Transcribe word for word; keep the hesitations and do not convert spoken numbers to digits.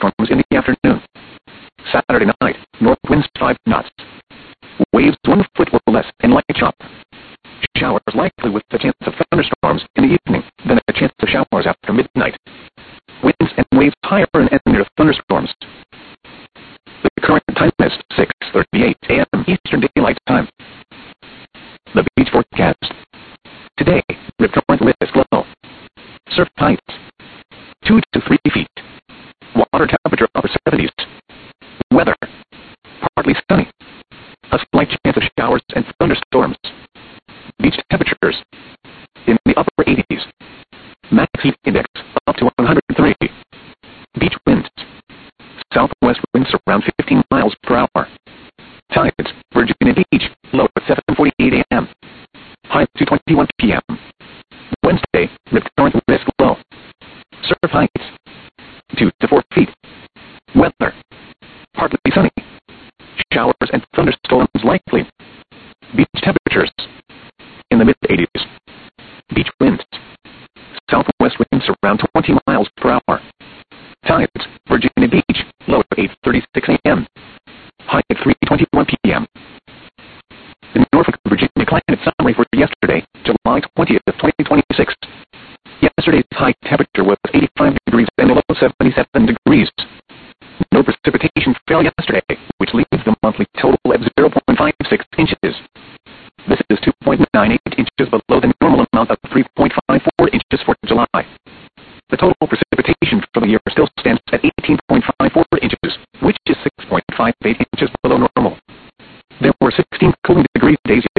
thunderstorms in the afternoon. Saturday night, north winds five knots. Waves one foot or less in light chop. Showers likely with a chance of thunderstorms in the evening, then a chance of showers after midnight. Winds and waves higher and near thunderstorms. The current time is six thirty-eight a m Eastern Daylight Time. The beach forecast. Today, rip current risk low. Surf heights two to three feet. Water temperature upper seventies. Weather partly sunny. A slight chance of showers and thunderstorms. Beach temperatures in the upper eighties. Max heat index up to one hundred three. Beach winds. Southwest winds around fifteen miles per hour. Tides, Virginia Beach, low at seven forty-eight a m High two twenty-one p m Wednesday, rip current risk low. Surf heights two to four feet. Weather partly sunny. Showers and thunderstorms likely. Beach temperatures in the mid eighties. Beach winds. Southwest winds around twenty miles per hour. Tides, Virginia Beach, low at eight thirty-six a m High at three twenty-one p m The Norfolk, Virginia climate summary for yesterday, July twentieth, twenty twenty-six. Yesterday's high temperature was eighty-five degrees and low seventy-seven degrees. No precipitation fell yesterday, which leaves the monthly total at zero point five six inches. This is two point nine eight inches below the normal amount of three point five four inches for July. The total precipitation for the year still stands at eighteen point five four inches, which is six point five eight inches below normal. There were sixteen cooling degree days